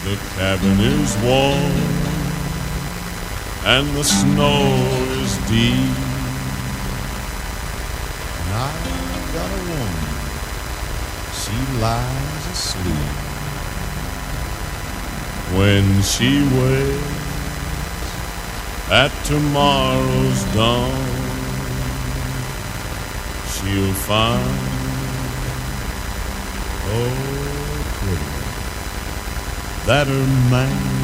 The cabin is warm and the snow is deep. And I've got a woman, she lies asleep. When she wakes at tomorrow's dawn, she'll find, oh, pretty, that her man